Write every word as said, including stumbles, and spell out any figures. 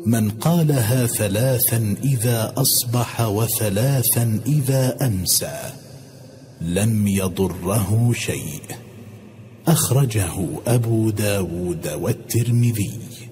من قالها ثلاثا إذا أصبح وثلاثا إذا أمسى لم يضره شيء. أخرجه أبو داود والترمذي.